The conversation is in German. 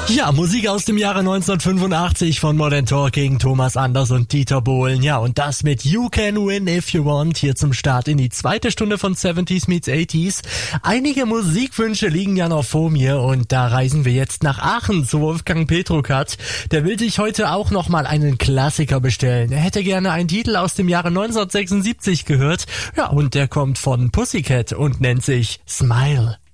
Ja, Musik aus dem Jahre 1985 von Modern Talking, Thomas Anders und Dieter Bohlen. Ja, und das mit You Can Win If You Want hier zum Start in die zweite Stunde von 70s meets 80s. Einige Musikwünsche liegen ja noch vor mir und da reisen wir jetzt nach Aachen zu Wolfgang Petrokat. Der will sich heute auch nochmal einen Klassiker bestellen. Er hätte gerne einen Titel aus dem Jahre 1976 gehört. Ja, und der kommt von Pussycat und nennt sich Smile.